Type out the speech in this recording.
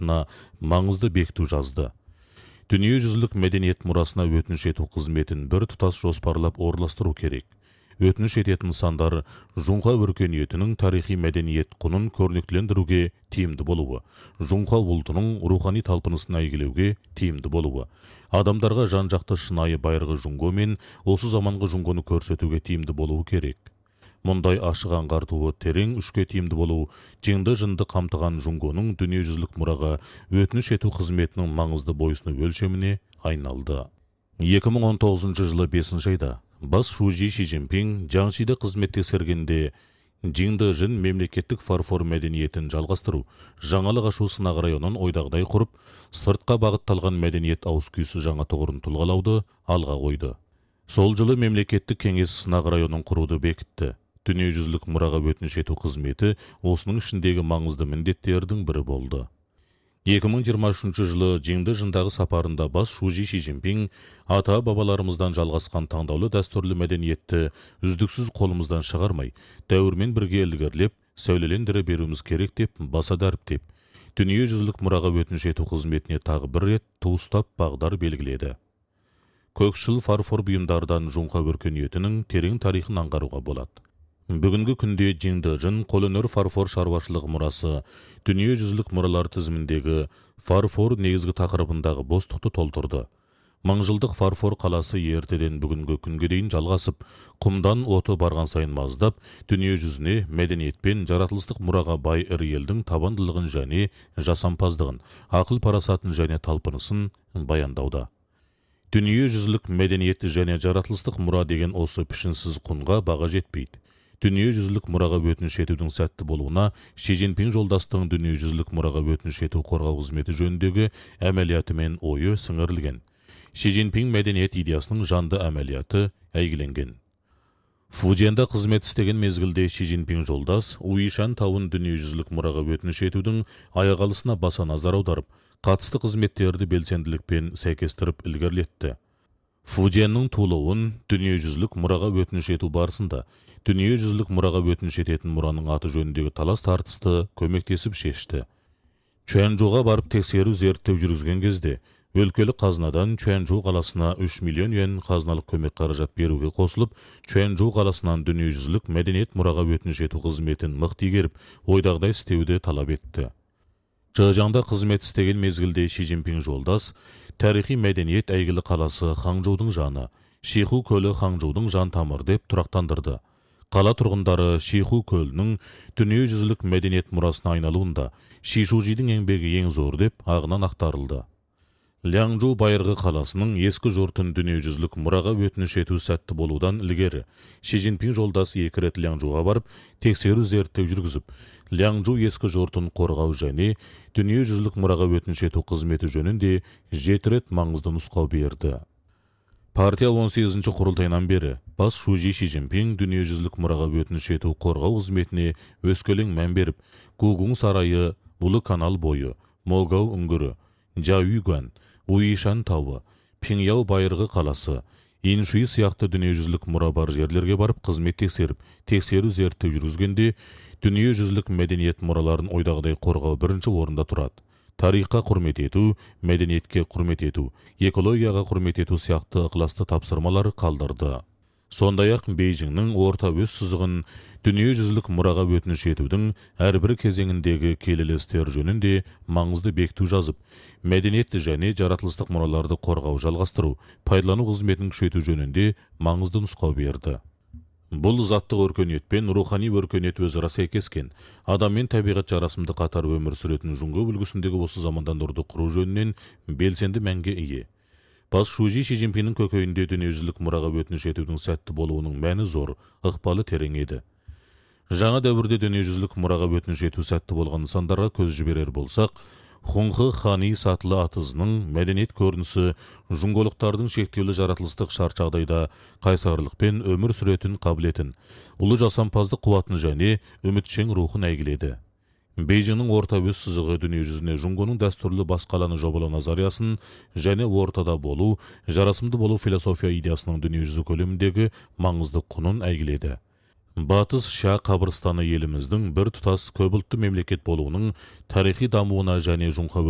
саяхатына маңызды бекіту жазды. Дүниежүзілік мәдениет мұрасына өтініш ету қызметін бір тұтас жоспарлап орналастыру керек. Өтініш ететін нысандар Жоңқа өркениетінің тарихи мәдениет құнын көрнектілендіруге тиімді болуы, Жоңқа ұлтының рухани талпынысын әйгілеуге тиімді болуы, адамдарға жан-жақты шынайы байырғы Жоңго мен осы заманғы Жоңгоны көрсетуге тиімді болуы керек. Мұндай ашық аңғартуы терең үшке тиімді болу, жеңді жынды қамтыған Жоңгоның дүниежүзілік мұраға өтініш ету қызметінің маңызды бойсыны өлшеміне айналды. 2019 жылы 5 айда бас Шужи Ши Цзиньпин Жаңшиде қызмет тексергенде жеңді жын мемлекеттік фарфор мәдениетін жалғастыру, жаңалық ашу сынақ районын ойдағыдай құрып, сыртқа бағытталған мәдениет ауызкүйсі жаңа тұғырын тұлғалауды алға қойды. Сол жылы мемлекеттік кеңес сынақ районын құруды бекітті. Дүниежүзілік мұраға өтініш ету қызметі осының ішіндегі маңызды міндеттердің бірі болды. 2023 жылы жеңді жындағы сапарында бас Шужи Ши Цзиньпин ата-бабаларымыздан жалғасқан таңдаулы дәстүрлі мәдениетті үздіксіз қолымыздан шығармай, дәуірмен бірге ілгерілеп, сәулелендіре беруіміз керек деп баса дәріптеп, дүниежүзілік мұраға өтініш ету қызметіне тағы бір рет туыстап бағдар белгіледі. Көкшіл фарфор бұйымдардан Жоңқа өркениетінің терең тарихын аңғаруға болады. Бүгінгі күнде жеңді жын қолөнер фарфор шаруашылығы мұрасы дүниежүзілік мұралар тізіміндегі фарфор негізгі тақырыбындағы бостықты толтырды. Мыңжылдық фарфор қаласы ертеден бүгінгі күнге дейін жалғасып, құмдан оты барған сайын маздап, дүниежүзіне мәдениет пен жаратылыстық мұраға бай ірі елдің табандылығын және жасампаздығын, ақыл парасатын және талпынысын баяндауда. Дүниежүзілік мәдениет және жаратылыстық мұра деген осы пішінсіз құнға баға жетпейді. Дүниежүзілік мұраға өтініш етудің сәтті болуына Ши Цзиньпин жолдастың дүниежүзілік мұраға өтініш ету қорғау қызметі жөніндегі әмәлияты мен ойы сіңірілген. Ши Цзиньпин мәдениет идеясының жанды әмәлияты әйгіленген. Фуженда қызмет істеген мезгілде Ши Цзиньпин жолдас Уишан тауын дүниежүзілік мұраға өтініш етудің аяғалысына баса назар аударып, қатысты қызметтерді белсенділікпен сәйкестіріп ілгерілетті. Фуженнің тулауын дүниежүзілік мұраға өтініш ету барысында дүниежүзілік мұраға өтініш ететін мұраның аты жөніндегі талас тартысты көмектесіп шешті. Чуанчжоуға барып тексеру зерттеу жүргізген кезде өлкелік қазынадан Чуанчжоу қаласына 3 миллион юан қазыналық көмек қаражат беруге қосылып, Чуанчжоу қаласынан дүниежүзілік мәдениет мұраға өтініш ету қызметін мықты игеріп, ойдағыдай істеуді талап етті. Чжэжаңда қызмет істеген мезгілде Ши Цзиньпин жолдас тарихи мәдениет әйгілі қаласы Ханчжоудың жаны, Шиху көлі Ханчжоудың жан тамыр деп тұрақтандырды. Қала тұрғындары Шиху көлінің дүниежүзілік мәдениет мұрасына айналуында Ши Шужидің еңбегі ең зор деп ағынан ақтарылды. Лянчжоу байырғы қаласының ескі жұртын дүниежүзілік мұраға өтініш ету сәтті болудан ілгері Ши Цзиньпин жолдас 2 рет Лянчжоуға барып тексеру зерттеу жүргізіп, Лянчжоу ескі жұртын қорғау және дүниежүзілік мұраға өтініш ету қызметі жөнінде 7 рет маңызды нұсқау берді. Партия 18 құрылтайынан бері бас Шужи Ши Цзиньпин дүниежүзілік мұраға өтініш ету қорғау қызметіне өскелең мән беріп, Гугун сарайы, Ұлы канал бойы, Могау үңгірі, Жаүйган, Уишан тауы, Пиңяу байырғы қаласы, Иншуи сияқты дүниежүзілік мұра бар жерлерге барып қызмет тексеріп, тексеру зерттеу жүргізгенде дүниежүзілік мәдениет мұраларын ойдағыдай қорғау бірінші орында тұрады. Тарихқа құрмет ету, мәдениетке құрмет ету, экологияға құрмет ету сияқты ықыласты тапсырмалар қалдырды. Сондай-ақ Бейжіңнің орта өз сызығын дүниежүзілік мұраға өтініш етудің әрбір кезеңіндегі келелі істер жөнінде маңызды бекіту жазып, мәдениетті және жаратылыстық мұраларды қорғау жалғастыру, пайдалану қызметін күшейту жөнінде маңызды нұсқау берді. Бұл заттық өркениет пен рухани өркениет өзара сәйкескен, адам мен табиғат жарасымды қатар өмір сүретін Жоңго үлгісіндегі осы замандандыруды құру жөнінен белсенді мәнге ие. Бас Шужи Ши Цзиньпиннің көкейінде дүниежүзілік мұраға өтініш етудің сәтті болуының мәні зор, ықпалы терең еді. Жаңа дәуірде дүниежүзілік мұраға өтініш ету сәтті болған нысандарға көз жіберер болсақ, Хунхы Хани сатылы атызының мәдениет көрінісі жоңголықтардың шектеулі жаратылыстық шарт жағдайда қайсарлықпен өмір сүретін қабілетін, ұлы жасампаздық қуатын және үмітшең рухын әйгіледі. Бейжіңнің орта өз сызығы дүниежүзіне жоңгоның дәстүрлі бас қаланы жобалау назариясын және ортада болу, жарасымды болу философия идеясының дүниежүзі көлеміндегі маңызды құнын әйгіледі. Батыс Ша қабырстаны еліміздің бір тұтас көпұлтты мемлекет болуының тарихи дамуына және жоңқа